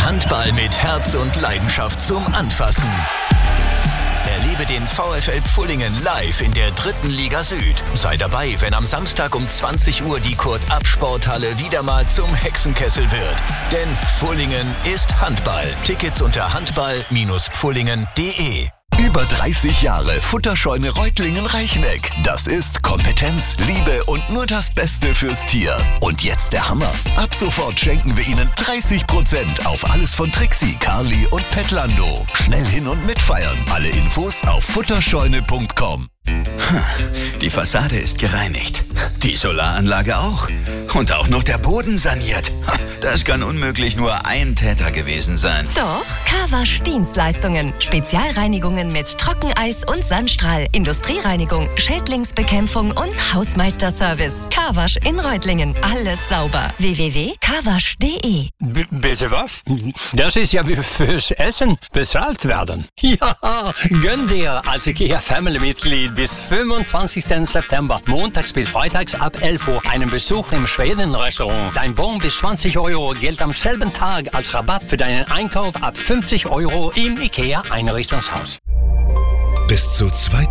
Handball mit Herz und Leidenschaft zum Anfassen. Erlebe den VfL Pfullingen live in der 3. Liga Süd. Sei dabei, wenn am Samstag um 20 Uhr die Kurt-App-Sporthalle wieder mal zum Hexenkessel wird. Denn Pfullingen ist Handball. Tickets unter handball-pfullingen.de. Über 30 Jahre Futterscheune Reutlingen-Reichneck. Das ist Kompetenz, Liebe und nur das Beste fürs Tier. Und jetzt der Hammer. Ab sofort schenken wir Ihnen 30% auf alles von Trixie, Carly und Petlando. Schnell hin und mitfeiern. Alle Infos auf futterscheune.com. Die Fassade ist gereinigt. Die Solaranlage auch. Und auch noch der Boden saniert. Das kann unmöglich nur ein Täter gewesen sein. Doch, Carwasch Dienstleistungen. Spezialreinigungen mit Trockeneis und Sandstrahl, Industriereinigung, Schädlingsbekämpfung und Hausmeisterservice. Carwasch in Reutlingen. Alles sauber. www.carwasch.de. Bitte was? Das ist ja wie fürs Essen bezahlt werden. Ja, gönn dir als IKEA-Family-Mitglied bis 25. September, montags bis freitags ab 11 Uhr, einen Besuch im Schweden-Restaurant. Dein Bon bis 20 Euro gilt am selben Tag als Rabatt für deinen Einkauf ab 50 Euro im IKEA-Einrichtungshaus. Bis zu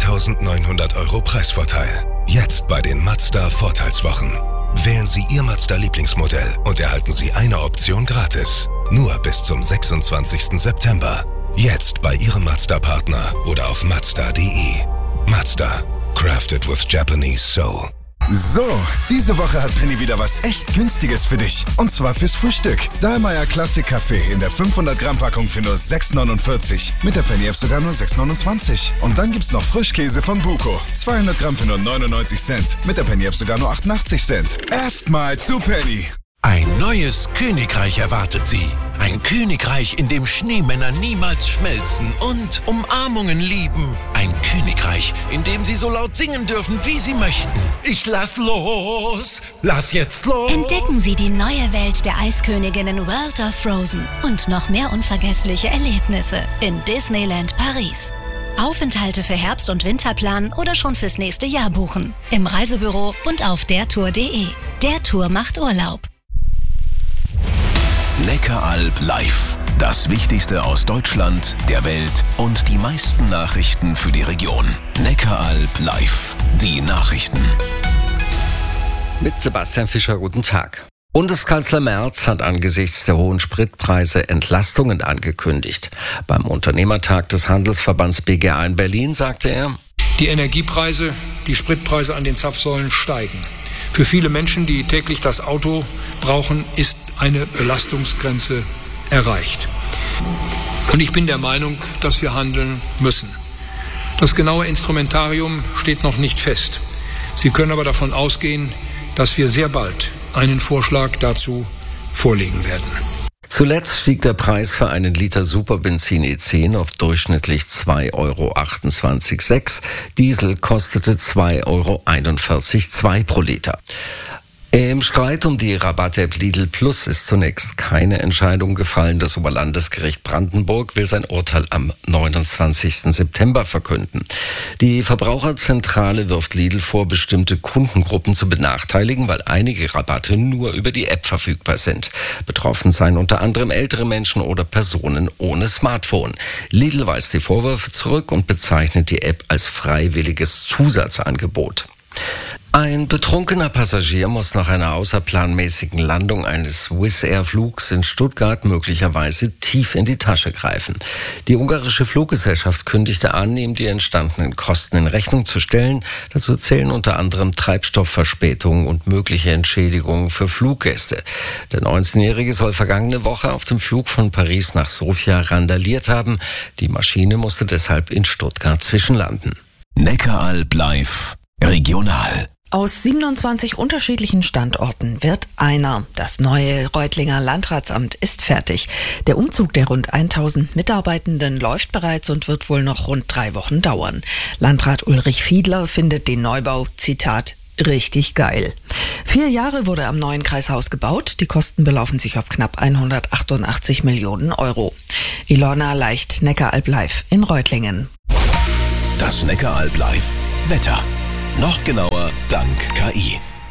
2.900 Euro Preisvorteil. Jetzt bei den Mazda-Vorteilswochen. Wählen Sie Ihr Mazda-Lieblingsmodell und erhalten Sie eine Option gratis. Nur bis zum 26. September. Jetzt bei Ihrem Mazda-Partner oder auf Mazda.de. Mazda. Crafted with Japanese soul. So, diese Woche hat Penny wieder was echt Günstiges für dich. Und zwar fürs Frühstück. Dahlmeier Classic Kaffee in der 500 Gramm Packung für nur 6,49. Mit der Penny App sogar nur 6,29. Und dann gibt's noch Frischkäse von Buko. 200 Gramm für nur 99 Cent. Mit der Penny App sogar nur 88 Cent. Erstmal zu Penny. Ein neues Königreich erwartet Sie. Ein Königreich, in dem Schneemänner niemals schmelzen und Umarmungen lieben. Ein Königreich, in dem Sie so laut singen dürfen, wie Sie möchten. Ich lass los, lass jetzt los. Entdecken Sie die neue Welt der Eisköniginnen World of Frozen und noch mehr unvergessliche Erlebnisse in Disneyland Paris. Aufenthalte für Herbst- und Winterplan oder schon fürs nächste Jahr buchen. Im Reisebüro und auf dertour.de. Der Tour macht Urlaub. Neckaralb live. Das Wichtigste aus Deutschland, der Welt und die meisten Nachrichten für die Region. Neckaralb live. Die Nachrichten. Mit Sebastian Fischer, guten Tag. Bundeskanzler Merz hat angesichts der hohen Spritpreise Entlastungen angekündigt. Beim Unternehmertag des Handelsverbands BGA in Berlin sagte er: Die Energiepreise, die Spritpreise an den Zapfsäulen steigen. Für viele Menschen, die täglich das Auto brauchen, ist eine Belastungsgrenze erreicht. Und ich bin der Meinung, dass wir handeln müssen. Das genaue Instrumentarium steht noch nicht fest. Sie können aber davon ausgehen, dass wir sehr bald einen Vorschlag dazu vorlegen werden. Zuletzt stieg der Preis für einen Liter Superbenzin E10 auf durchschnittlich 2,28,6 €. Diesel kostete 2,41,2 € pro Liter. Im Streit um die Rabatt-App Lidl Plus ist zunächst keine Entscheidung gefallen. Das Oberlandesgericht Brandenburg will sein Urteil am 29. September verkünden. Die Verbraucherzentrale wirft Lidl vor, bestimmte Kundengruppen zu benachteiligen, weil einige Rabatte nur über die App verfügbar sind. Betroffen seien unter anderem ältere Menschen oder Personen ohne Smartphone. Lidl weist die Vorwürfe zurück und bezeichnet die App als freiwilliges Zusatzangebot. Ein betrunkener Passagier muss nach einer außerplanmäßigen Landung eines Swissair-Flugs in Stuttgart möglicherweise tief in die Tasche greifen. Die ungarische Fluggesellschaft kündigte an, ihm die entstandenen Kosten in Rechnung zu stellen. Dazu zählen unter anderem Treibstoffverspätungen und mögliche Entschädigungen für Fluggäste. Der 19-Jährige soll vergangene Woche auf dem Flug von Paris nach Sofia randaliert haben. Die Maschine musste deshalb in Stuttgart zwischenlanden. Neckaralb live. Regional. Aus 27 unterschiedlichen Standorten wird einer. Das neue Reutlinger Landratsamt ist fertig. Der Umzug der rund 1000 Mitarbeitenden läuft bereits und wird wohl noch rund 3 Wochen dauern. Landrat Ulrich Fiedler findet den Neubau, Zitat, richtig geil. 4 Jahre wurde am neuen Kreishaus gebaut. Die Kosten belaufen sich auf knapp 188 Millionen Euro. Ilona Leicht, Neckaralb live in Reutlingen. Das Neckaralb live. Wetter. Noch genauer dank KI.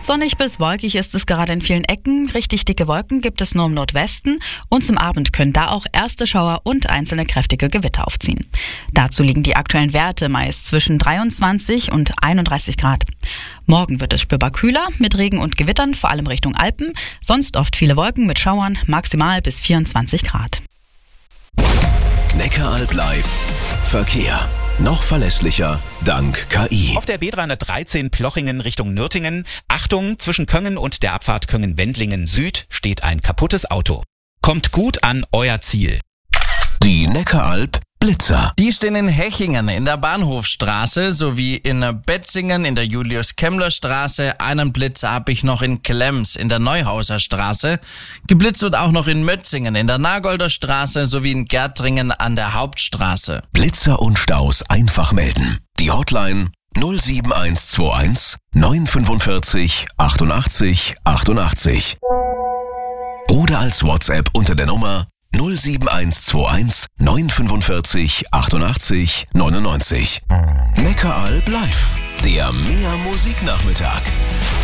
Sonnig bis wolkig ist es gerade in vielen Ecken. Richtig dicke Wolken gibt es nur im Nordwesten. Und zum Abend können da auch erste Schauer und einzelne kräftige Gewitter aufziehen. Dazu liegen die aktuellen Werte meist zwischen 23 und 31 Grad. Morgen wird es spürbar kühler mit Regen und Gewittern, vor allem Richtung Alpen. Sonst oft viele Wolken mit Schauern, maximal bis 24 Grad. Neckaralb live. Verkehr. Noch verlässlicher dank KI. Auf der B313 Plochingen Richtung Nürtingen. Achtung, zwischen Köngen und der Abfahrt Köngen-Wendlingen Süd steht ein kaputtes Auto. Kommt gut an euer Ziel. Die Neckaralb Blitzer. Die stehen in Hechingen in der Bahnhofstraße sowie in Betzingen in der Julius-Kemmler-Straße. Einen Blitzer habe ich noch in Klemms in der Neuhauser Straße. Geblitzt wird auch noch in Mötzingen in der Nagolder Straße sowie in Gärtringen an der Hauptstraße. Blitzer und Staus einfach melden. Die Hotline 07121 945 88 88. Oder als WhatsApp unter der Nummer 07121 945 88 99. Neckaralb live, der Mehr Musiknachmittag.